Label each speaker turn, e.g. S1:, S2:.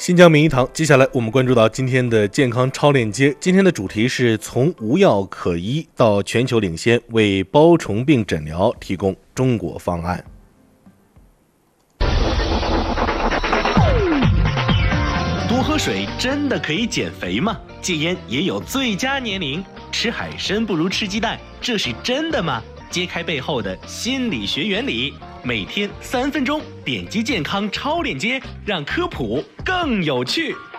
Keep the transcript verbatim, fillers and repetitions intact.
S1: 新疆名医堂，接下来我们关注到今天的健康超链接。今天的主题是从无药可医到全球领先，为包虫病诊疗提供中国方案。
S2: 多喝水真的可以减肥吗？戒烟也有最佳年龄，吃海参不如吃鸡蛋，这是真的吗？揭开背后的心理学原理，每天三分钟，点击健康超链接，让科普更有趣。